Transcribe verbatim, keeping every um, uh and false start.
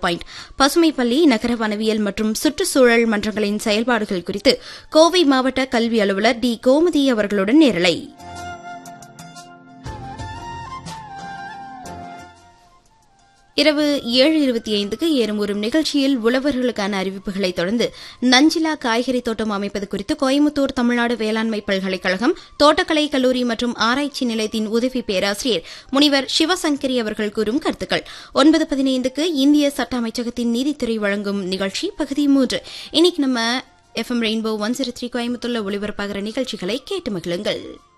Point பசுமை பள்ளி நகர வனவியல் மற்றும் சுற்றுச்சூழல் மன்றங்களின் செயல்பாடுகள் குறித்து கோவை மாவட்ட கல்வி அலுவலர் டி கோமதி அவர்களுடன் நேரலை. இரவு ஏழு இருபத்தி ஐந்துக்கு ஏறும் நிகழ்ச்சியில் உழவர்களுக்கான அறிவிப்புகளை தொடர்ந்து நஞ்சிலா காய்கறி தோட்டம் அமைப்பது குறித்து கோயம்புத்தூர் தமிழ்நாடு வேளாண்மை பல்கலைக்கழகம் தோட்டக்கலை கல்லூரி மற்றும் ஆராய்ச்சி நிலையத்தின் உதவி பேராசிரியர் முனிவர் சிவசங்கரி அவர்கள் கூறும் கருத்துக்கள். ஒன்பது பதினைந்துக்கு இந்திய சட்ட அமைச்சகத்தின் நீதித்துறை வழங்கும் நிகழ்ச்சி பகுதி மூன்று. இன்னைக்கு நம்ம F M rainbow one zero three கோயம்புத்தூர்ல ஒளிபரப்பாகிற நிகழ்ச்சிகளை கேட்டு மகிழுங்கள்.